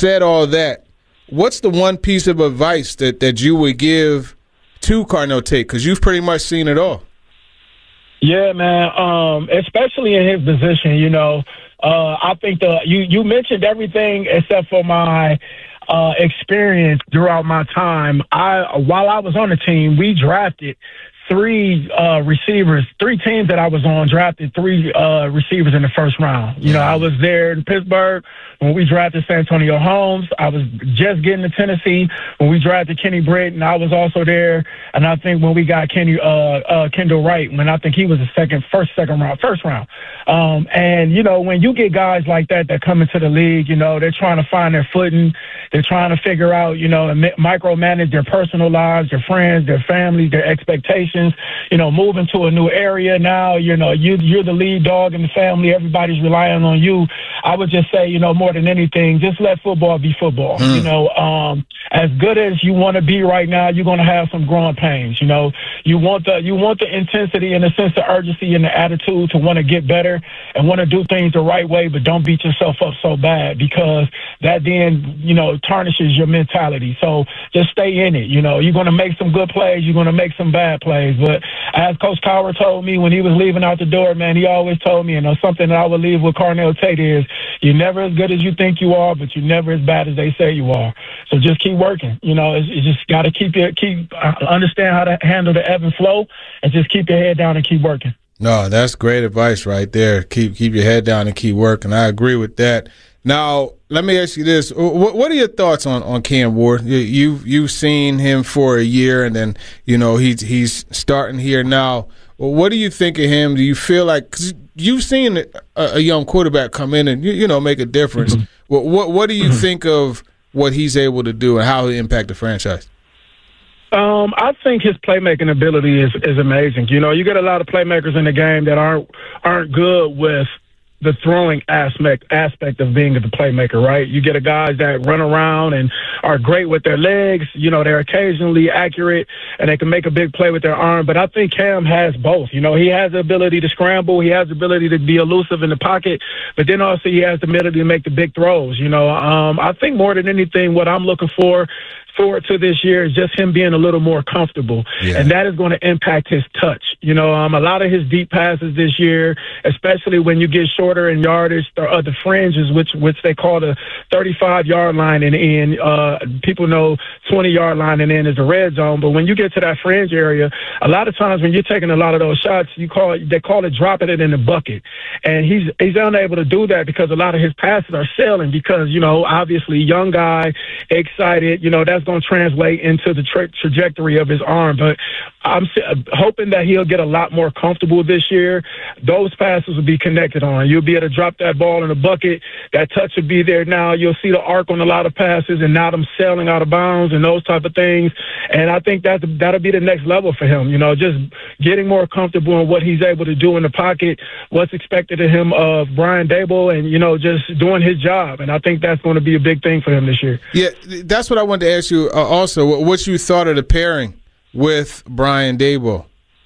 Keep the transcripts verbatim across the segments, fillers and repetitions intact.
said all that, what's the one piece of advice that, that you would give to Carnell Tate? Because you've pretty much seen it all. Yeah, man, um, especially in his position, you know, uh, I think the you, you mentioned everything except for my uh, experience throughout my time. I While I was on the team, we drafted three uh, receivers, three teams that I was on drafted three uh, receivers in the first round. You know, I was there in Pittsburgh when we drafted Santonio Holmes. I was just getting to Tennessee when we drafted Kenny Britt, and I was also there. And I think when we got Kenny uh, uh, Kendall Wright, when I think he was the second, first, second round, first round. Um, and you know, when you get guys like that that come into the league, you know, they're trying to find their footing. They're trying to figure out, you know, and micromanage their personal lives, their friends, their families, their expectations. You know, moving to a new area now, you know, you, you're the lead dog in the family. Everybody's relying on you. I would just say, you know, more than anything, just let football be football. Mm. You know, um, as good as you want to be right now, you're going to have some growing pains. You know, you want the you want the intensity and the sense of urgency and the attitude to want to get better and want to do things the right way, but don't beat yourself up so bad, because that then, you know, tarnishes your mentality. So just stay in it. You know, you're going to make some good plays. You're going to make some bad plays. But as Coach Cowher told me when he was leaving out the door, man, he always told me, and you know, something that I would leave with Carnell Tate is, you're never as good as you think you are, but you're never as bad as they say you are. So just keep working. You know, it's, it's just got to keep it, keep uh, understand how to handle the ebb and flow, and just keep your head down and keep working. No, that's great advice right there. Keep keep your head down and keep working. I agree with that. Now, let me ask you this. What, what are your thoughts on, on Cam Ward? You, you've, you've seen him for a year, and then, you know, he's, he's starting here now. Well, what do you think of him? Do you feel like – because you've seen a, a young quarterback come in and, you, you know, make a difference. Mm-hmm. What, what, what do you mm-hmm. think of what he's able to do and how he impact the franchise? Um, I think his playmaking ability is, is amazing. You know, you get a lot of playmakers in the game that aren't aren't good with the throwing aspect aspect of being the playmaker, right? You get a guys that run around and are great with their legs. You know, they're occasionally accurate and they can make a big play with their arm. But I think Cam has both. You know, he has the ability to scramble. He has the ability to be elusive in the pocket. But then also he has the ability to make the big throws. You know, um, I think more than anything, what I'm looking for forward to this year is just him being a little more comfortable. Yeah. And that is going to impact his touch. You know, um, a lot of his deep passes this year, especially when you get shorter in yardage, or uh, the fringes, which which they call the thirty-five yard line and in. Uh, people know twenty yard line and in is the red zone. But when you get to that fringe area, a lot of times when you're taking a lot of those shots, you call it, they call it dropping it in the bucket. And he's he's unable to do that because a lot of his passes are sailing because, you know, obviously young guy, excited, you know, that's going to translate into the tra- trajectory of his arm. But I'm hoping that he'll get a lot more comfortable this year. Those passes will be connected on. You'll be able to drop that ball in the bucket. That touch will be there now. You'll see the arc on a lot of passes and not them sailing out of bounds and those type of things. And I think that that'll be the next level for him. You know, just getting more comfortable in what he's able to do in the pocket, what's expected of him of Brian Daboll, and, you know, just doing his job. And I think that's going to be a big thing for him this year. Yeah, that's what I wanted to ask you uh, also, what you thought of the pairing with Brian Daboll.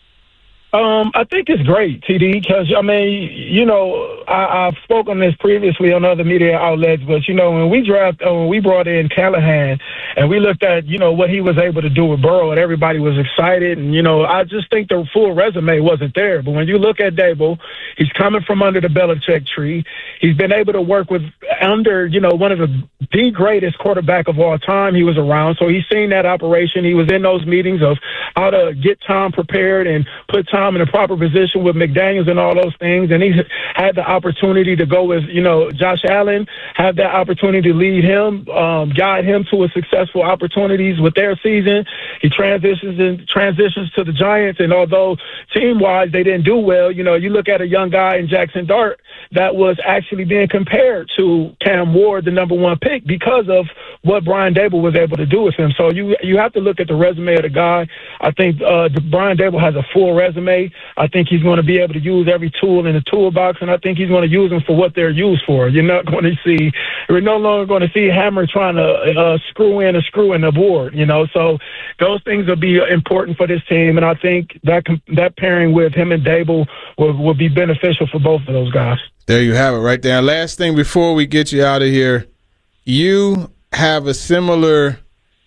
Um, I think it's great, T D, because, I mean, you know, I, I've spoken this previously on other media outlets, but, you know, when we draft, uh, when we brought in Callahan and we looked at, you know, what he was able to do with Burrow, and everybody was excited. And, you know, I just think the full resume wasn't there. But when you look at Daboll, he's coming from under the Belichick tree. He's been able to work with under, you know, one of the, the greatest quarterback of all time he was around. So he's seen that operation. He was in those meetings of how to get Tom prepared and put Tom in a proper position with McDaniels and all those things. And he had the opportunity to go with, you know, Josh Allen, have that opportunity to lead him, um, guide him to a successful opportunities with their season. He transitions and transitions to the Giants. And although team-wise they didn't do well, you know, you look at a young guy in Jackson Dart that was actually being compared to Cam Ward, the number one pick, because of what Brian Daboll was able to do with him. So you you have to look at the resume of the guy. I think uh, Brian Daboll has a full resume. I think he's going to be able to use every tool in the toolbox, and I think he's going to use them for what they're used for. You're not going to see, we're no longer going to see Hammer trying to uh, screw in a screw in the board, you know. So those things will be important for this team, and I think that that pairing with him and Daboll will, will be beneficial for both of those guys. There you have it right there. Last thing before we get you out of here, you have a similar,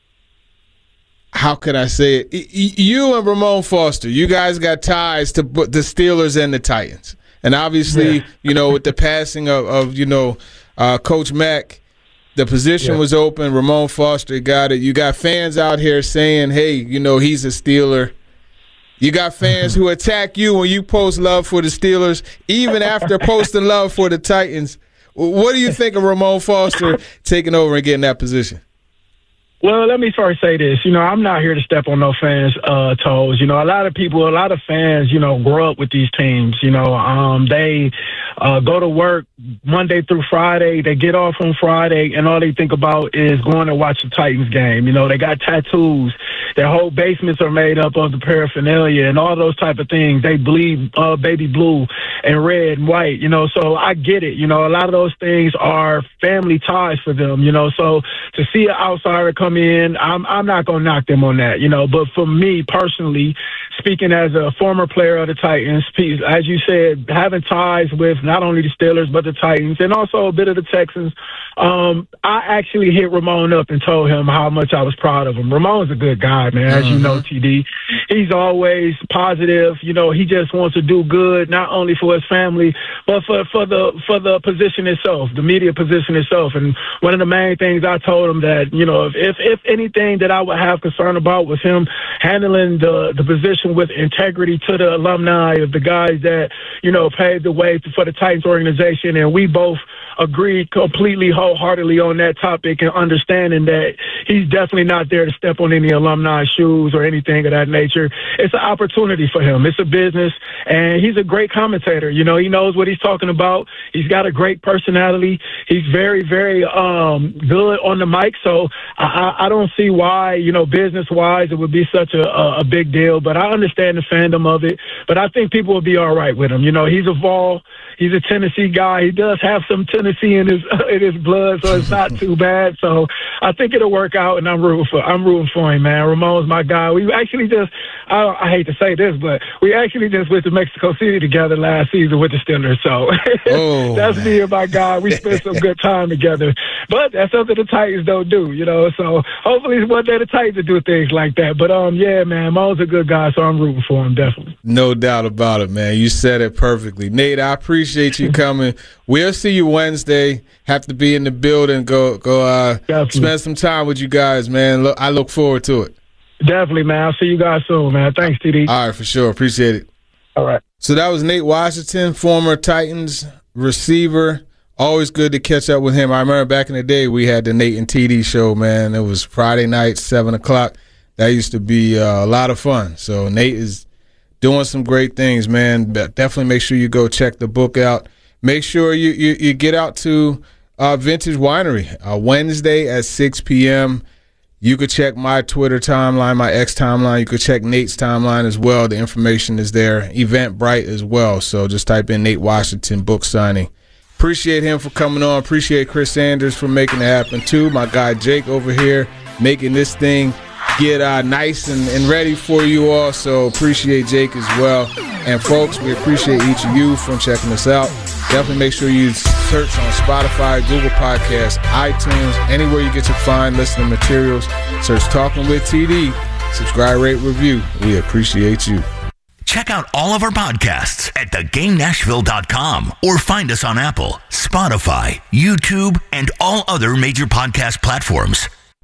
how could I say it? You and Ramon Foster, you guys got ties to the Steelers and the Titans. And obviously, yeah. you know, with the passing of, of you know, uh, Coach Mack, the position yeah. was open. Ramon Foster got it. You got fans out here saying, hey, you know, he's a Steeler. You got fans who attack you when you post love for the Steelers, even after posting love for the Titans. What do you think of Ramon Foster taking over and getting that position? Well, let me first say this. You know, I'm not here to step on no fans' uh, toes. You know, a lot of people, a lot of fans, you know, grow up with these teams. You know, um, they uh, go to work Monday through Friday. They get off on Friday, and all they think about is going to watch the Titans game. You know, they got tattoos. Their whole basements are made up of the paraphernalia and all those type of things. They bleed uh, baby blue and red and white, you know, so I get it. You know, a lot of those things are family ties for them, you know, so to see an outsider come in, I'm, I'm not going to knock them on that, you know, but for me personally, speaking as a former player of the Titans, as you said, having ties with not only the Steelers but the Titans and also a bit of the Texans, um, I actually hit Ramon up and told him how much I was proud of him. Ramon's a good guy, man, as mm-hmm. you know, T D. He's always positive. You know, he just wants to do good, not only for his family, but for, for the for the position itself, the media position itself. And one of the main things I told him that, you know, if if, if anything that I would have concern about was him handling the, the position with integrity to the alumni of the guys that, you know, paved the way for the Titans organization. And we both agreed completely wholeheartedly on that topic and understanding that he's definitely not there to step on any alumni shoes or anything of that nature. It's an opportunity for him. It's a business, and he's a great commentator. You know, he knows what he's talking about. He's got a great personality. He's very, very um, good on the mic, so I, I don't see why, you know, business-wise it would be such a, a big deal, but I understand the fandom of it, but I think people will be all right with him. You know, he's a Vol. He's a Tennessee guy. He does have some Tennessee in his in his blood, so it's not too bad. So I think it'll work out, and I'm rooting for I'm rooting for him, man. Ramon's my guy. We actually just I, I hate to say this, but we actually just went to Mexico City together last season with the Steelers. So oh, that's man. me and my guy. We spent some good time together. But that's something the Titans don't do, you know. So hopefully one day the Titans will do things like that. But um, yeah, man, Ramon's a good guy, so I'm rooting for him definitely. No doubt about it, man. You said it perfectly, Nate. I appreciate. Appreciate you coming. We'll see you Wednesday. Have to be in the building. Go, go. Uh, spend some time with you guys, man. Look, I look forward to it. Definitely, man. I'll see you guys soon, man. Thanks, T D. All right, for sure. Appreciate it. All right. So that was Nate Washington, former Titans receiver. Always good to catch up with him. I remember back in the day we had the Nate and T D show, man. It was Friday night, seven o'clock. That used to be uh, a lot of fun. So Nate is doing some great things, man. But definitely make sure you go check the book out. Make sure you, you, you get out to uh, Vintage Winery uh, Wednesday at six p.m. You could check my Twitter timeline, my X timeline. You could check Nate's timeline as well. The information is there. Eventbrite as well. So just type in Nate Washington book signing. Appreciate him for coming on. Appreciate Chris Sanders for making it happen too. My guy Jake over here making this thing get uh, nice and, and ready for you all. So appreciate Jake as well. And folks, we appreciate each of you from checking us out. Definitely make sure you search on Spotify, Google Podcasts, iTunes, anywhere you get your fine listening materials. Search Talking with T D. Subscribe, rate, review. We appreciate you. Check out all of our podcasts at the game nashville dot com or find us on Apple, Spotify, YouTube, and all other major podcast platforms.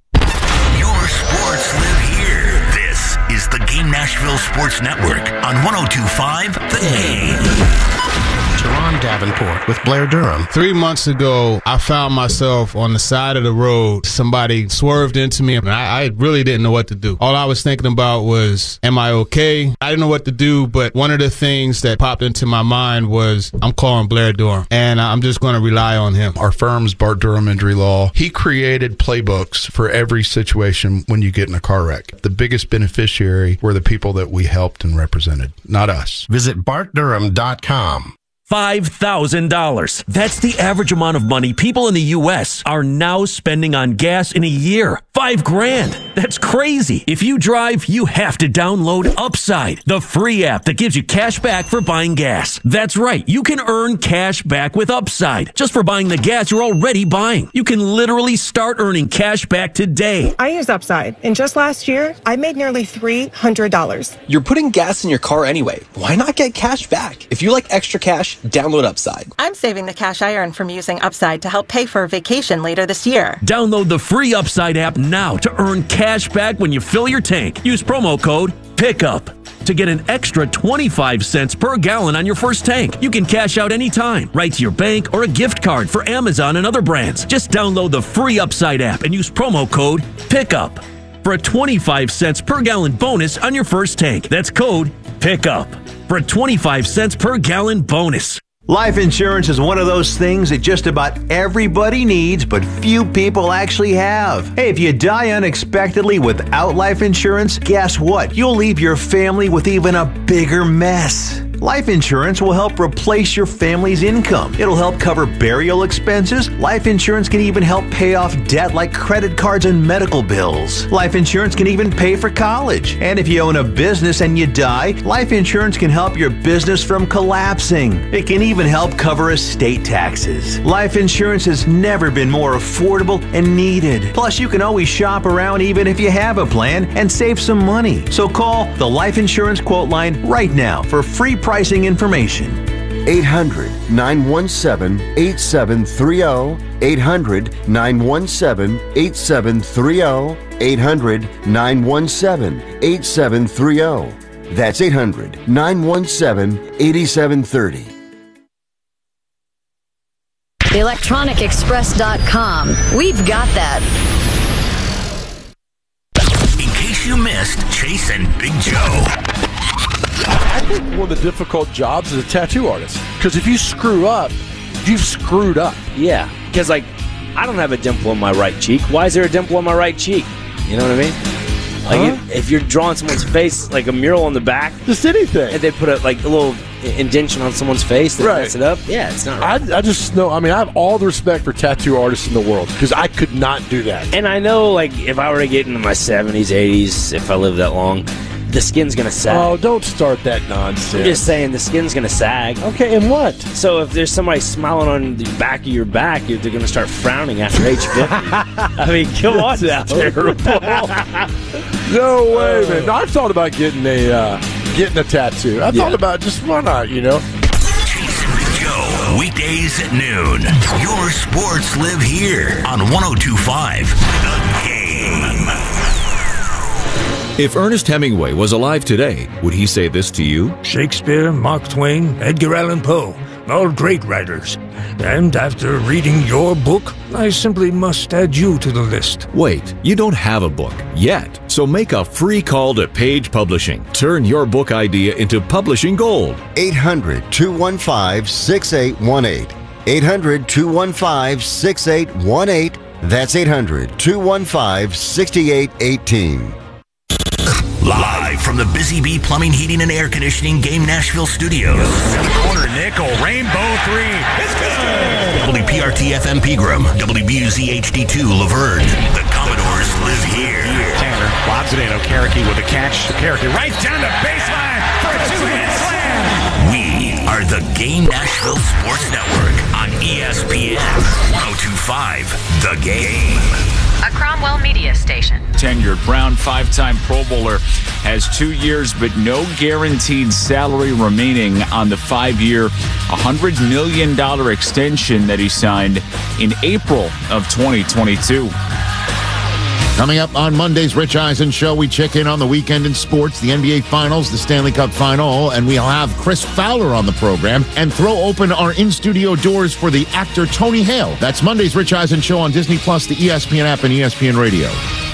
Your sports live here. This is the Game Nashville Sports Network on one oh two point five The Game. Jerron Davenport with Blair Durham. Three months ago, I found myself on the side of the road. Somebody swerved into me, and I, I really didn't know what to do. All I was thinking about was, am I okay? I didn't know what to do, but one of the things that popped into my mind was, I'm calling Blair Durham, and I'm just going to rely on him. Our firm's Bart Durham Injury Law. He created playbooks for every situation when you get in a car wreck. The biggest beneficiary were the people that we helped and represented, not us. Visit bart durham dot com. five thousand dollars. That's the average amount of money people in the U S are now spending on gas in a year. Five grand. That's crazy. If you drive, you have to download Upside, the free app that gives you cash back for buying gas. That's right. You can earn cash back with Upside just for buying the gas you're already buying. You can literally start earning cash back today. I use Upside, and just last year, I made nearly three hundred dollars. You're putting gas in your car anyway. Why not get cash back? If you like extra cash, download Upside. I'm saving the cash I earn from using Upside to help pay for a vacation later this year. Download the free Upside app now to earn cash back when you fill your tank. Use promo code PICKUP to get an extra twenty-five cents per gallon on your first tank. You can cash out anytime, right to your bank or a gift card for Amazon and other brands. Just download the free Upside app and use promo code PICKUP for a twenty-five cents per gallon bonus on your first tank. That's code PICKUP for a twenty-five cents per gallon bonus. Life insurance is one of those things that just about everybody needs, but few people actually have. Hey, if you die unexpectedly without life insurance, guess what? You'll leave your family with even a bigger mess. Life insurance will help replace your family's income. It'll help cover burial expenses. Life insurance can even help pay off debt like credit cards and medical bills. Life insurance can even pay for college. And if you own a business and you die, life insurance can help your business from collapsing. It can even help cover estate taxes. Life insurance has never been more affordable and needed. Plus, you can always shop around even if you have a plan and save some money. So call the Life Insurance Quote Line right now for free pricing information. eight hundred, nine one seven, eight seven three zero. eight hundred, nine one seven, eight seven three zero. eight hundred, nine one seven, eight seven three zero. That's eight hundred, nine one seven, eight seven three zero. electronic express dot com. We've got that. In case you missed Chase and Big Joe. I think one of the difficult jobs is a tattoo artist. Because if you screw up, you've screwed up. Yeah, because, like, I don't have a dimple on my right cheek. Why is there a dimple on my right cheek? You know what I mean? Like, huh? if, if you're drawing someone's face, like a mural on the back. Just anything. And they put a, like, a little indention on someone's face that right. mess it up. Yeah, it's not right. I, I just know, I mean, I have all the respect for tattoo artists in the world because I could not do that. And I know, like, if I were to get into my seventies, eighties, if I live that long, the skin's going to sag. Oh, don't start that nonsense. I'm just saying the skin's going to sag. Okay, and what? So if there's somebody smiling on the back of your back, they're going to start frowning after age fifty. I mean, come on now. Terrible. No way, man. No, I've thought about getting a uh, getting a tattoo. I yeah. thought about just why not, you know? Jason and Joe, weekdays at noon. Your sports live here on one oh two point five The Game. If Ernest Hemingway was alive today, would he say this to you? Shakespeare, Mark Twain, Edgar Allan Poe, all great writers. And after reading your book, I simply must add you to the list. Wait, you don't have a book yet. So make a free call to Page Publishing. Turn your book idea into publishing gold. eight hundred, two one five, six eight one eight. eight hundred, two one five, six eight one eight. That's eight hundred, two one five, six eight one eight. Live from the Busy Bee Plumbing, Heating, and Air Conditioning Game Nashville Studios. In the corner, Nickel, Rainbow three. It's good! W P R T F M Pegram, W B U Z H D two Laverne. The Commodores live here. Tanner lobs it in. Okereke with a catch. Okereke right down the baseline for a two-hit slam. We are the Game Nashville Sports Network on E S P N one oh two point five The Game. A Cromwell Media Station. Tenured Brown, five-time Pro Bowler, has two years but no guaranteed salary remaining on the five-year, one hundred million dollars extension that he signed in April of twenty twenty-two. Coming up on Monday's Rich Eisen Show, we check in on the weekend in sports, the N B A Finals, the Stanley Cup Final, and we'll have Chris Fowler on the program and throw open our in-studio doors for the actor Tony Hale. That's Monday's Rich Eisen Show on Disney Plus, the E S P N app, and E S P N Radio.